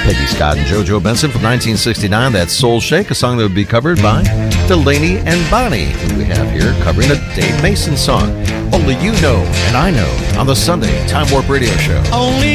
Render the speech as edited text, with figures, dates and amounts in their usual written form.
Peggy Scott and JoJo Benson from 1969. That's Soul Shake, a song that would be covered by Delaney and Bonnie, who we have here covering a Dave Mason song. Only You Know and I Know on the Sunday Time Warp Radio Show. Only